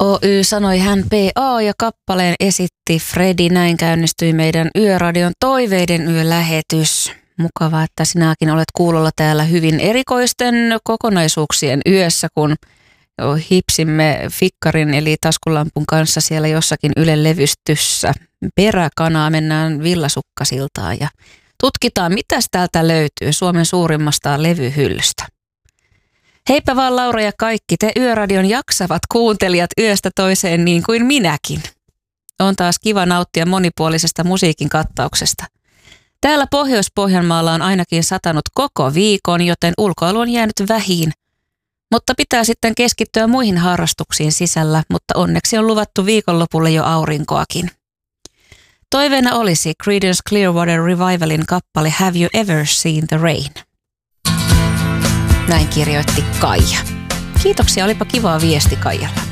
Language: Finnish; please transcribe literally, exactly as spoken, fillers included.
Oy sanoi hän P A ja kappaleen esitti Fredi. Näin käynnistyi meidän Yöradion toiveiden yölähetys. Mukavaa, että sinäkin olet kuulolla täällä hyvin erikoisten kokonaisuuksien yössä, kun jo hipsimme fikkarin eli taskulampun kanssa siellä jossakin Ylen levystyssä. Peräkanaa mennään Villasukkasiltaan ja tutkitaan, mitäs täältä löytyy Suomen suurimmasta levyhyllystä. Heipä vaan Laura ja kaikki te Yöradion jaksavat kuuntelijat yöstä toiseen niin kuin minäkin. On taas kiva nauttia monipuolisesta musiikin kattauksesta. Täällä Pohjois-Pohjanmaalla on ainakin satanut koko viikon, joten ulkoilu on jäänyt vähiin. Mutta pitää sitten keskittyä muihin harrastuksiin sisällä, mutta onneksi on luvattu viikonlopulle jo aurinkoakin. Toiveena olisi Creedence Clearwater Revivalin kappale Have You Ever Seen the Rain? Näin kirjoitti Kaija. Kiitoksia, olipa kivaa viesti Kaijalla.